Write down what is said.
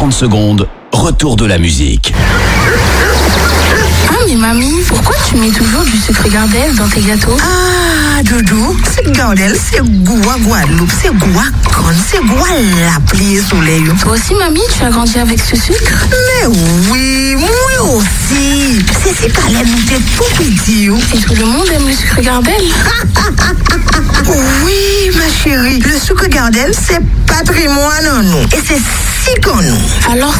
30 secondes, retour de la musique. Ah mais mamie, pourquoi tu mets toujours du sucre Gardel dans tes gâteaux? Ah Doudou, c'est Gardel, c'est goût à Guadeloupe, c'est goût à Conne, c'est goût à la pluie soleil. Toi aussi mamie, tu as grandi avec ce sucre? Mais oui, moi aussi. C'est pas la t'es tout petit. Et tout le monde aime le sucre Gardel? Oui ma chérie, le sucre Gardel c'est patrimoine en nous. Et c'est si qu'on nous. Alors